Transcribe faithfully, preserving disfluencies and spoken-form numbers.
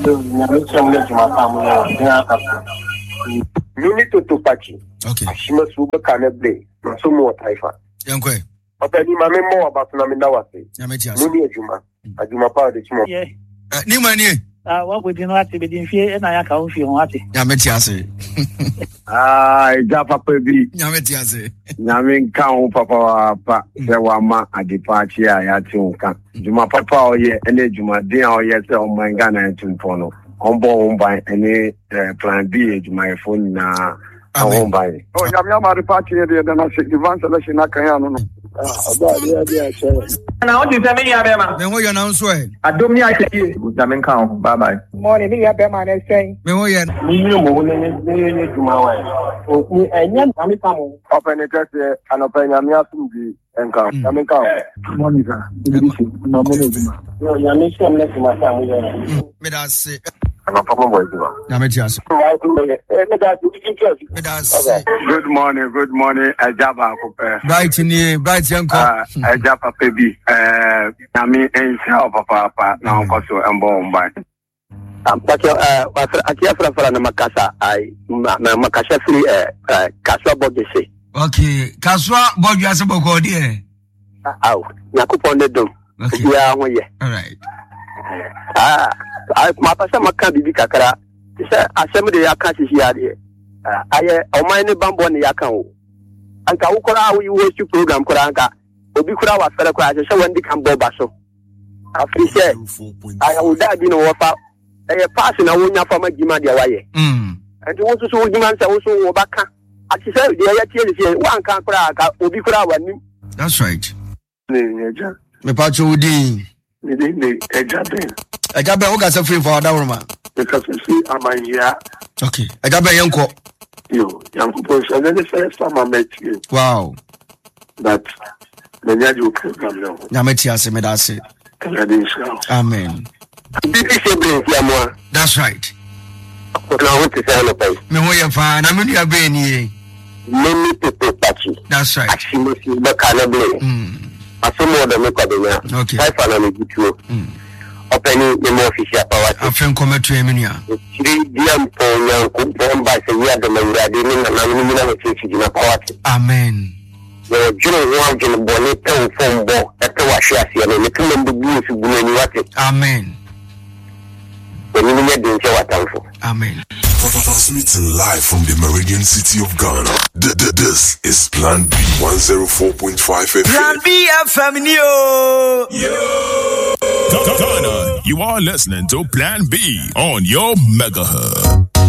Mini to to pachi. Okay. Ashima suba kanable. Sumo taifa. Yankwe. Ope ni mame mo about na mindawase. Yametia. Muni ajuma. Ajuma pa de chimo. Yeah. Ni mani. Ah, what we didn't want to be in fear and I can't feel what. Yametia say. Ah, Japa Pebi. Yametia say. Yamin kan papa pa se wa ma adipachi a ya ti nkan. Juma papa o ye ene juma din o ye se o man Ghana tumfo no. Ombo omba ene plan B juma phone na omba. Oh, yamya ma reparty de na se advance election na kan ya no no. Ah, aba dia dia che. Na o di se me ya be ma. Me ho ya na nso e. Adom ni akeye. Jamin kan bye bye. Morning, me ya be ma na say. Me ho ya. Ni ni mo ne ne ne juma wa. O ni enya na mi kan mo. Open the test and open yamya sumbi enka. Yamin kan. Morning sir. Na mo ne juma. Yo yamya sum na juma ta mo ya. Me da say. Ana papa boy juma. Yametia say. Me da say. Good morning, good morning. Ajaba Kupe. Bright ni, bright yanko. Ah, Ajapa Pebi. Eh, Yami ensa papa papa na onko so embo omba. Ampaka eh akia fra fra na makasa ai na makasa free eh kaswa bogese. Okay, kaswa bogu ase boko de. Aw, yakupon de dom. Ya ho ye. All right. Ah, ai mapasa makka bibi kakara. Se asem de yaka hihia de. Ah, aye o man ne bambo ne yaka o. Anka ukora awu yi program kora anka obi kura wa fere kora se wandi kan boba so. Afise aye wo da bi no wo fa eh pass na wonya fa magima de waye. Mm. Enti wo so so wogima nsa wo so wo baka. Ati se de ya tie le wan kan kora aka obi kura wa nim. That's right. Ne eja. Me pacho udi. Ne de ne eja den. Eja be o ga se free for that woman. Because you see amanya. Okay. Eja be yanko. Yo, yanko so then the first time I met you. Wow. That the new program now. Yametia say me da say. Amen. That's right. Me ho ya fa na me nua be ni. Many people touch you. That's right. Actually, see the calibre. Mm. Asomo de me kwabenya. Okay. Five na me gitu. Mm. Opening the more official power. Afen kometu e me nua. Three diam po nyanko bomba se ya de manga de ni na na ni na chechi na power. Amen. Yo juro wa jino boni pe fombo e pe wa hia se no me tumo mbubu su bunu ni wate. Amen. Amen. Transmitting live from the Meridian City of Ghana. D- d- this is Plan B one oh four point five F M. Plan B F M, yo! Yo! Ghana, you are listening to Plan B on your megahertz.